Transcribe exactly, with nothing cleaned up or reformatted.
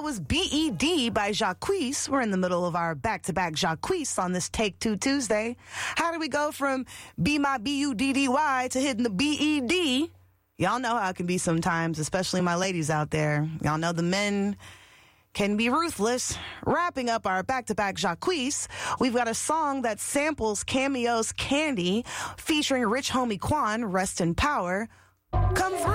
was B E D by Jacquees. We're in the middle of our back-to-back Jacquees on this Take Two Tuesday. How do we go from Be My B U D D Y to hitting the B E D? Y'all know how it can be sometimes, especially my ladies out there. Y'all know the men can be ruthless. Wrapping up our back-to-back Jacquees, we've got a song that samples Cameo's Candy featuring Rich Homie Quan, Rest in Power. Come through.